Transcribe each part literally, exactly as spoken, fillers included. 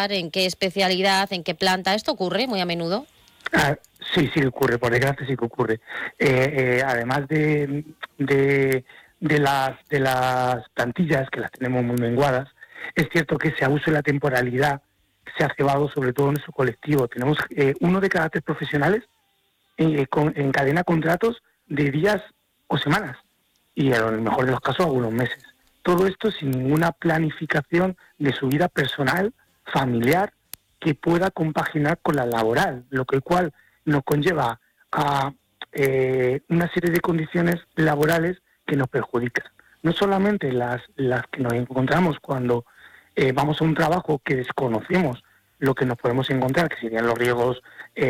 lugar, en qué especialidad, en qué planta? ¿Esto ocurre muy a menudo? Ah, sí, sí ocurre, por desgracia sí que ocurre. Eh, eh, además de, de, de, las, de las plantillas, que las tenemos muy menguadas, es cierto que ese abuso de la temporalidad se ha cebado sobre todo en nuestro colectivo. Tenemos eh, uno de cada tres profesionales eh, con, encadena contratos de días o semanas, y en el mejor de los casos algunos meses. Todo esto sin ninguna planificación de su vida personal, familiar, que pueda compaginar con la laboral, lo que cual nos conlleva a eh, una serie de condiciones laborales que nos perjudican. No solamente las, las que nos encontramos cuando eh, vamos a un trabajo que desconocemos lo que nos podemos encontrar, que serían los riesgos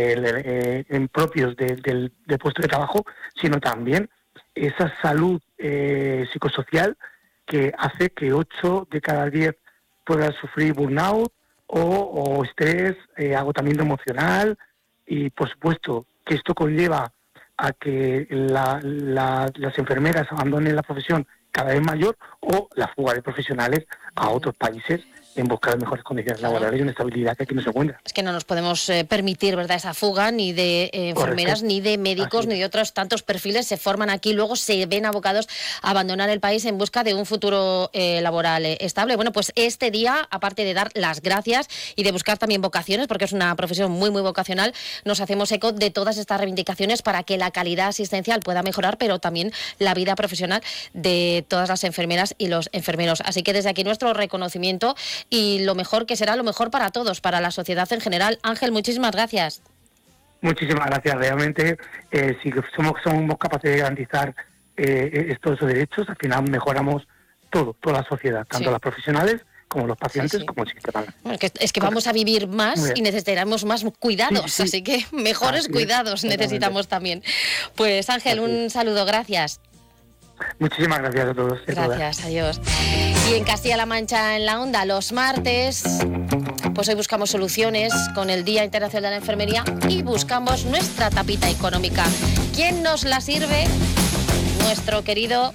eh, eh, propios de, del, del puesto de trabajo, sino también esa salud eh, psicosocial que hace que ocho de cada diez puedan sufrir burnout o, o estrés, eh, agotamiento emocional, y por supuesto que esto conlleva a que la, la, las enfermeras abandonen la profesión cada vez mayor, o la fuga de profesionales a otros países en buscar mejores condiciones Claro. laborales y una estabilidad que aquí no se encuentra. Es que no nos podemos eh, permitir, ¿verdad?, esa fuga ni de eh, enfermeras, Correcto. ni de médicos, Así ni de otros tantos perfiles. Se forman aquí, luego se ven abocados a abandonar el país en busca de un futuro eh, laboral eh, estable. Bueno, pues este día, aparte de dar las gracias y de buscar también vocaciones, porque es una profesión muy, muy vocacional, nos hacemos eco de todas estas reivindicaciones para que la calidad asistencial pueda mejorar, pero también la vida profesional de todas las enfermeras y los enfermeros. Así que desde aquí nuestro reconocimiento y lo mejor, que será lo mejor para todos, para la sociedad en general. Ángel, muchísimas gracias. Muchísimas gracias. Realmente, eh, si somos, somos capaces de garantizar eh, estos derechos, al final mejoramos todo, toda la sociedad, tanto Sí. las profesionales como los pacientes, Sí, sí. como el sistema. Bueno, es, que, es que vamos a vivir más y necesitaremos más cuidados, sí, sí. así que mejores Así cuidados es, necesitamos también. Pues Ángel, Así un es. saludo, gracias. Muchísimas gracias a todos. y a todas. Gracias, adiós. Y en Castilla-La Mancha, en la Onda, los martes, pues hoy buscamos soluciones con el Día Internacional de la Enfermería y buscamos nuestra tapita económica. ¿Quién nos la sirve? Nuestro querido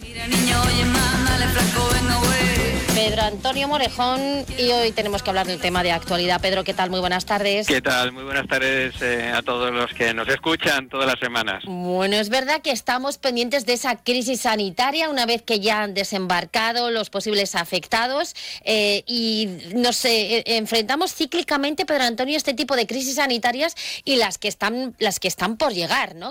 Pedro Antonio Morejón, y hoy tenemos que hablar del tema de actualidad. Pedro, ¿qué tal? Muy buenas tardes. ¿Qué tal? Muy buenas tardes eh, a todos los que nos escuchan todas las semanas. Bueno, es verdad que estamos pendientes de esa crisis sanitaria una vez que ya han desembarcado los posibles afectados eh, y nos eh, enfrentamos cíclicamente, Pedro Antonio, este tipo de crisis sanitarias y las que están, las que están por llegar, ¿no?